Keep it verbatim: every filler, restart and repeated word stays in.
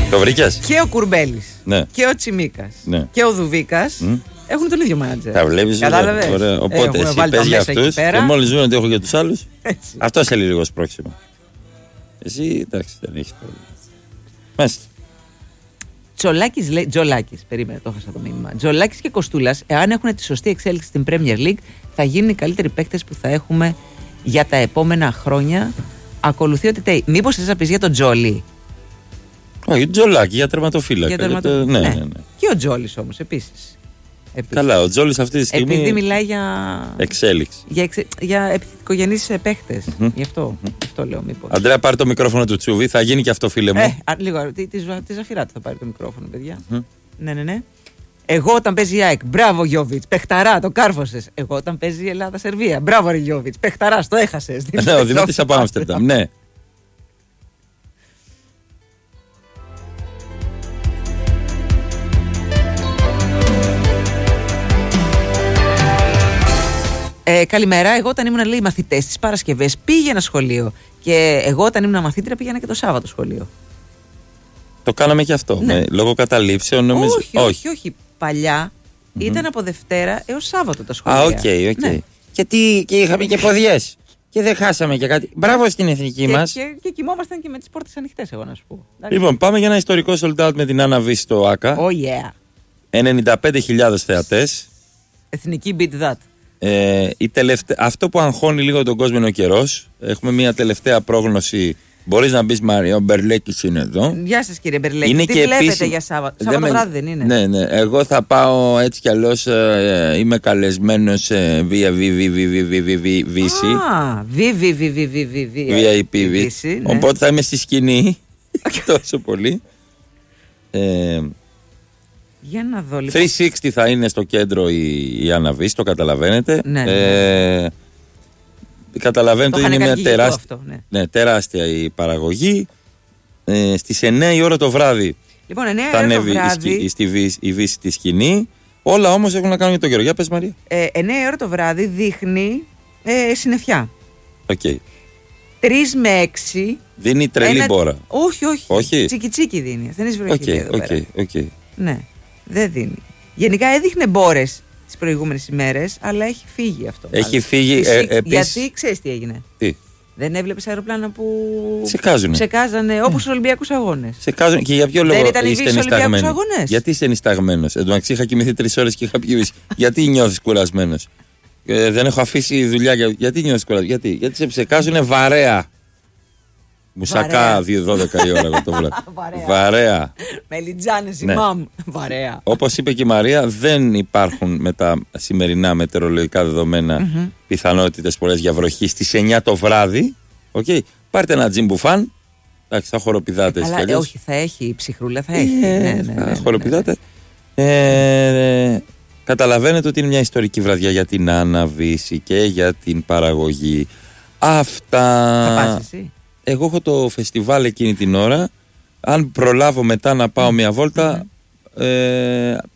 Το βρήκες? Και ο Κουρμπέλης, ναι. και ο Τσιμίκας, ναι. και ο Δουβίκας mm. έχουν τον ίδιο μάνατζερ. Τα βλέπεις. Κατάλαβες. Οπότε εσύ πες για αυτούς και μόλις ζουν ότι έχω για τους άλλους, αυτό σε λίγο σπρώξιμο. Εσύ εντάξει δεν έχεις πρόβλημα. Μάλιστα. Τζολάκης λέει, Τζολάκης, περίμενε, το έχασα το μήνυμα. Τζολάκης και Κοστούλας, εάν έχουν τη σωστή εξέλιξη στην Premier League, θα γίνουν οι καλύτεροι παίκτες που θα έχουμε για τα επόμενα χρόνια. Ακολουθεί ότι τέει. Μήπως θες να πεις για τον Τζόλι? Όχι, Τζολάκη για τερματοφύλακα. Για τερματο... για το... ναι, ναι. ναι, ναι. Και ο Τζόλις όμως επίσης. Επίσης. Καλά, ο Τζόλις αυτή τη στιγμή. Επειδή μιλάει για. Εξέλιξη. Για, εξε... για επιθετικογενείς παίχτες. Mm-hmm. Γι' αυτό, mm-hmm. αυτό λέω μήπως. Αντρέα, πάρει το μικρόφωνο του Τσούβι, θα γίνει και αυτό, φίλε μου. Ε, α, λίγο, τη, τη, τη Ζαφυράτη θα πάρει το μικρόφωνο, παιδιά. Mm-hmm. Ναι, ναι, ναι. Εγώ όταν παίζει η ΑΕΚ, μπράβο Γιώβιτς, παιχταρά, το κάρφωσες. Εγώ όταν παίζει η Ελλάδα-Σερβία, μπράβο ρε Γιώβιτς, παιχταρά, το έχασες. Ναι, ο Δημήτρης από Άμστερνταμ, ναι. Ε, καλημέρα. Εγώ όταν ήμουν λέει μαθητές τις Παρασκευές πήγαινα σχολείο. Και εγώ όταν ήμουν μαθήτρια πήγαινα και το Σάββατο σχολείο. Το κάναμε και αυτό. Ναι. Με, λόγω καταλήψεων νομίζω. Όχι, όχι, όχι. όχι. Παλιά mm-hmm. ήταν από Δευτέρα έως Σάββατο τα σχολεία. Α, οκ, okay, οκ. Okay. Ναι. Και, τι, και είχαμε και ποδιές. Και δεν χάσαμε και κάτι. Μπράβο στην εθνική και, μας. Και, και, και κοιμόμασταν και με τις πόρτες ανοιχτές, εγώ να σου πω. Λοιπόν, πάμε για ένα ιστορικό sold out με την Άννα Βύση στο ΆΚΑ. Oh yeah. ενενήντα πέντε χιλιάδες θεατές. Εθνική beat that. Ε, η τελευτα... Αυτό που αγχώνει λίγο τον κόσμο είναι ο καιρός. Έχουμε μια τελευταία πρόγνωση. Μπορείς να μπεις, Μαρία, ο Μπερλέκης είναι εδώ. Γεια σας κύριε Μπερλέκη. Είναι τι και βλέπετε επίσης... για Σάββατο? Σάββατο με... βράδυ δεν είναι? Ναι, ναι. Εγώ θα πάω έτσι κι αλλιώς. Ε, είμαι καλεσμένος ε, via Βύση. Α, βι άι πι Βύση. Οπότε θα είμαι στη σκηνή. Τόσο πολύ. Ε, Για να δω λοιπόν. τριακόσια εξήντα θα είναι στο κέντρο η, η Άννα Βύση, το καταλαβαίνετε. Ναι, ναι. Ε, καταλαβαίνετε ότι είναι μια τεράστια, αυτό, ναι. Ναι, τεράστια η παραγωγή. Ε, στις εννιά η ώρα το βράδυ λοιπόν, εννιά θα ανέβει βράδυ... η, στη Βύση, η Βύση τη σκηνή. Όλα όμως έχουν να κάνουν με τον καιρό. Για πες, Μαρία. Ε, εννιά η ώρα το βράδυ δείχνει ε, συννεφιά. Οκ. Okay. τρεις με έξι δίνει τρελή ένα... μπόρα. Όχι, όχι. όχι. Τσίκι τσίκι δίνει. Δεν είσαι βροχή okay, εδώ okay, πέρα. Okay. Ναι, δεν δίνει. Γενικά έδειχνε μπόρες τις προηγούμενες ημέρες, αλλά έχει φύγει αυτό. Έχει πάλι. φύγει. Ε, επίσης... Γιατί ξέρεις τι έγινε? Τι? Δεν έβλεπες αεροπλάνα που ξεκάζουνε. Ξεκάζανε όπως στους Ολυμπιακούς Αγώνες. Ξεκάζουνε. Και για ποιο λόγο είστε νησταγμένοι? Γιατί είστε νησταγμένος? Εν τω μεταξύ είχα κοιμηθεί τρεις ώρες και είχα πει γιατί νιώθεις κουρασμένος? Ε, δεν έχω αφήσει δουλειά. Για... Γιατί νιώθεις κουρασμένος? Γιατί, γιατί σε ψεκάζουνε βαρέα. Μουσακά δύο δώδεκα η ώρα το βράδυ. Βαρέα. Μελιτζάνες, ναι. Ημάμ. Βαρέα. Όπως είπε και η Μαρία, δεν υπάρχουν με τα σημερινά μετεωρολογικά δεδομένα mm-hmm. πιθανότητες πολλές για βροχή στις εννιά το βράδυ. Okay. Πάρτε ένα τζιμπουφάν. Εντάξει, θα χοροπηδάτε. Ε, αλλά, όχι, θα έχει ψυχρούλα, θα έχει. Ε, ναι, ναι, ναι, θα ναι, χοροπηδάτε. Ναι, ναι. Ε, καταλαβαίνετε ότι είναι μια ιστορική βραδιά για την Άννα Βύση και για την παραγωγή. Αυτά. Θα πας εσύ? Εγώ έχω το φεστιβάλ εκείνη την ώρα. Αν προλάβω μετά να πάω μια βόλτα, mm-hmm. ε,